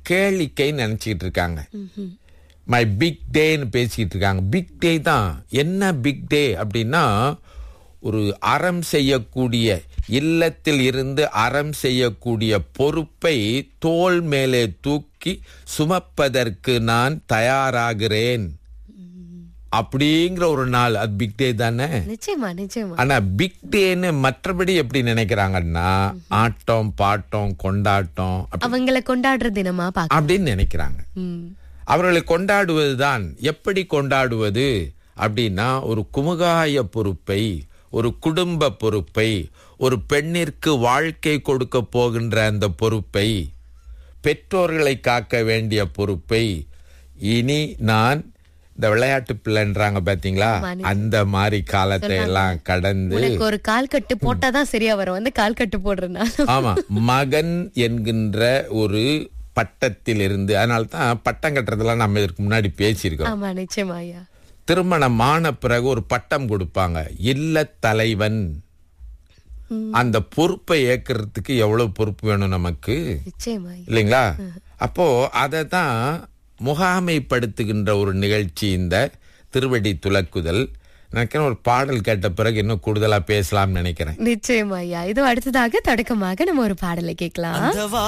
கேளிக்கை நினைச்சிட்டு இருக்காங்க. மை பிக் டேன்னு பேசிட்டு இருக்காங்க. பிக் டே தான். என்ன பிக் டே அப்படின்னா, ஒரு அறம் செய்யக்கூடிய, இல்லத்தில் இருந்து அறம் செய்யக்கூடிய பொறுப்பை தோள் மேலே தூக்கி சுமப்பதற்கு நான் தயாராகிறேன் அப்படிங்கிற ஒரு நாள். அது பிக் டே தானே? நிச்சயமா நிச்சயமா. ஆனா பிக் டேன்னு மற்றபடி எப்படி நினைக்கிறாங்கன்னா, ஆட்டம் பாட்டம் கொண்டாட்டம் அவங்களை கொண்டாடுற தினமா அப்படின்னு நினைக்கிறாங்க. அவர்களை கொண்டாடுவதுதான். எப்படி கொண்டாடுவது அப்படின்னா, ஒரு குமுகாய பொறுப்பை, ஒரு குடும்ப பொறுப்பை, ஒரு பெண்ணிற்கு வாழ்க்கை கொடுக்க போகின்ற அந்த பொறுப்பை, பெற்றோர்களை காக்க வேண்டிய பொறுப்பை, இனி நான் இந்த விளையாட்டு பிள்ளைன்றாங்க பாத்தீங்களா, அந்த மாதிரி காலத்தை எல்லாம் கடந்து ஒரு கால் கட்டு போட்டாதான் சரியா வரும். வந்து கால் கட்டு போடுறதுனால ஆமா, மகன் என்கின்ற ஒரு பட்டத்தில் இருந்து, அதனால்தான் பட்டம் கட்டுறதெல்லாம் நம்ம இதற்கு முன்னாடி பேசியிருக்கோம். ஆமா நிச்சயமா ஐயா. திருமணமான பிறகு ஒரு பட்டம் கொடுப்பாங்க, இல்ல தலைவன். அந்த பொறுப்பை ஏற்கிறதுக்கு எவ்வளவு பொறுப்பு வேணும் நமக்கு, நிச்சயமா இல்லைங்களா? அப்போ அதை தான் முகாமைப்படுத்துகின்ற ஒரு நிகழ்ச்சி இந்த திருவடி துலக்குதல். நினைக்கிறேன் ஒரு பாடல் கேட்ட பிறகு இன்னும் கூடுதலா பேசலாம்னு நினைக்கிறேன். நிச்சயமா ஐயா. இது அடுத்ததாக தொடக்கமாக நம்ம ஒரு பாடலை கேட்கலாம்.